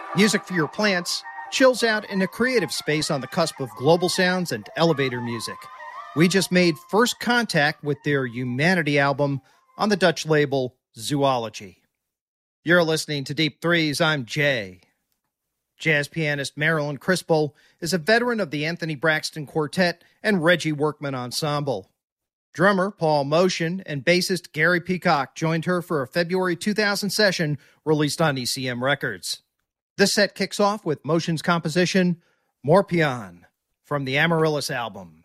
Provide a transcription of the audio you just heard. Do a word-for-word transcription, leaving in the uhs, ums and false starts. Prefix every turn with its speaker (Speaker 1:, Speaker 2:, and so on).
Speaker 1: Music for your plants chills out in a creative space on the cusp of global sounds and elevator music. We just made first contact with their Humanity album on the Dutch label Zoology. You're listening to Deep Threes. I'm Jay. Jazz pianist Marilyn Crispell is a veteran of the Anthony Braxton Quartet and Reggie Workman Ensemble. Drummer Paul Motion and bassist Gary Peacock joined her for a February two thousand session released on E C M Records. This set kicks off with Motion's composition, Morpion, from the Amaryllis album.